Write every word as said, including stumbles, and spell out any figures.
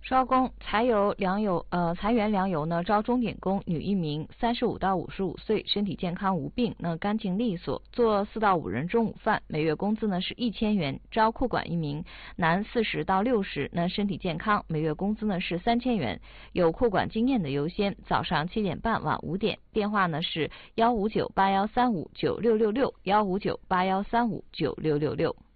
招工裁油粮油呃裁员粮油呢招钟点工，女一名，三十五到五十五岁，身体健康无病，那干净利索，做四到五人中午饭，每月工资呢是一千元。招库管一名，男，四十到六十，那身体健康，每月工资呢是三千元，有库管经验的优先。早上七点半晚五点，电话呢是幺五九八幺三五九六六六幺五九八幺三五九六六六。